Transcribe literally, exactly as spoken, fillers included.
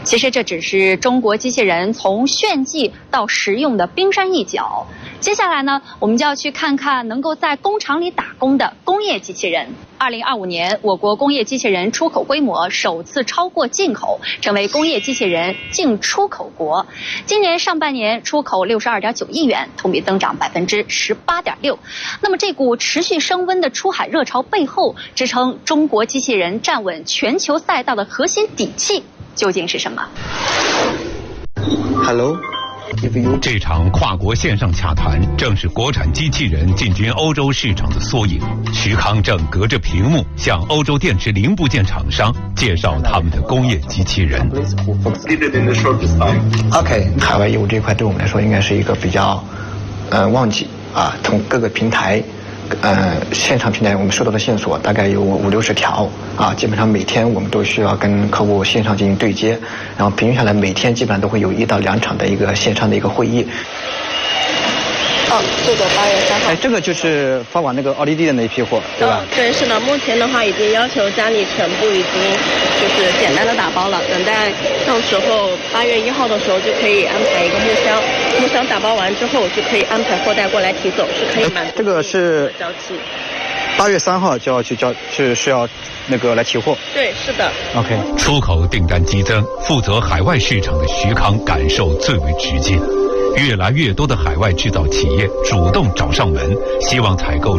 其实这只是中国机器人从炫技到实用的冰山一角。接下来呢，我们就要去看看能够在工厂里打工的工业机器人。二零二五年，我国工业机器人出口规模首次超过进口，成为工业机器人净出口国。今年上半年出口六十二点九亿元，同比增长百分之十八点六。那么这股持续升温的出海热潮背后，支撑中国机器人站稳全球赛道的核心底气究竟是什么 ？Hello。 这场跨国线上洽谈正是国产机器人进军欧洲市场的缩影。徐康正隔着屏幕向欧洲电池零部件厂商介绍他们的工业机器人。 OK， 海外业务这一块对我们来说应该是一个比较，呃，旺季啊，从各个平台。呃，线上平台我们收到的线索大概有五六十条啊，基本上每天我们都需要跟客户线上进行对接，然后平均下来每天基本上都会有一到两场的一个线上的一个会议。 哦，这个八月三号。 哎，这个就是发往那个奥地利的那一批货，对吧？ 哦，对，是的。目前的话已经要求家里全部已经就是简单的打包了，等待到时候八月一号的时候就可以安排一个木箱，木箱打包完之后就可以安排货代过来提走，是可以满足。 这个是交期。 八月三号就要去交，是是要那个来提货。 对，是的。 OK。 出口订单激增，负责海外市场的徐康感受最为直接。越来越多的海外制造企业主动找上门，希望采购